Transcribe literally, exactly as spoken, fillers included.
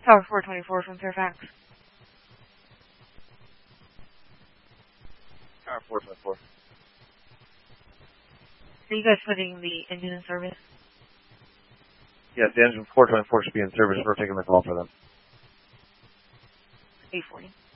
Tower four twenty-four from Fairfax. Tower four twenty-four. Are you guys putting the engine in service? Yes, the engine four twenty-four should be in service. We're taking the call for them. eight forty.